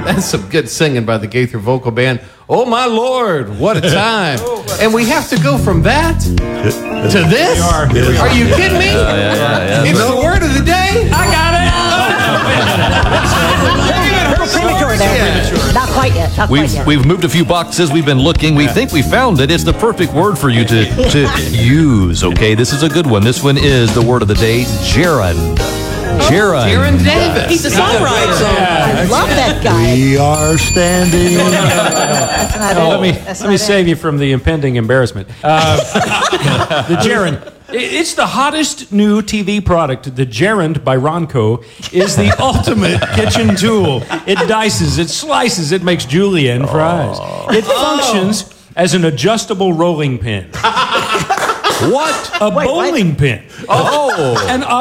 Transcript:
That's some good singing by the Gaither Vocal Band. Oh, my Lord, what a time. And we have to go from that to this? Are you kidding me? It's the word of the day? I got it. Premature there. Not quite yet. Not quite yet. We've moved a few boxes. We've been looking. We think we found it. It's the perfect word for you to use. Okay, this is a good one. This one is the word of the day, gerund. Gerund. Aaron Davis. He's a songwriter. I love that guy. We are standing. That's not it. Let me save you from the impending embarrassment. The gerund. It's the hottest new TV product. The Gerund by Ronco is the ultimate kitchen tool. It dices, it slices, it makes julienne fries. It functions as an adjustable rolling pin. What? A bowling pin. Oh. An